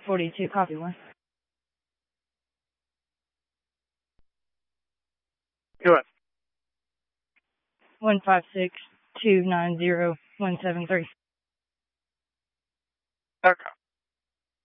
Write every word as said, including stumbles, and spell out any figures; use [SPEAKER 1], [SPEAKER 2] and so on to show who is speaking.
[SPEAKER 1] forty-two, copy one.
[SPEAKER 2] Go ahead.
[SPEAKER 1] one five six two nine zero one seven three.
[SPEAKER 2] Okay.